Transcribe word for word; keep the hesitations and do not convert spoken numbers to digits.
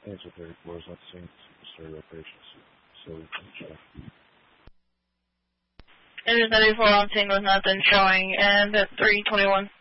Answer thirty-four is not seeing stereo patients. So we can check. Answer thirty-four on seeing was nothing showing, and at three twenty-one.